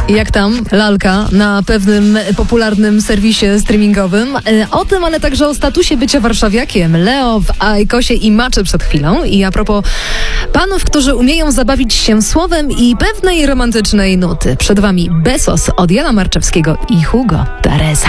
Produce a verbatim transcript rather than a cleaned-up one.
Jak tam lalka na pewnym popularnym serwisie streamingowym. O tym, ale także o statusie bycia warszawiakiem. Leo w Ajkosie i Maczy przed chwilą. I a propos panów, którzy umieją zabawić się słowem i pewnej romantycznej nuty. Przed wami Bezos od Jana Marczewskiego i Hugo Teresa.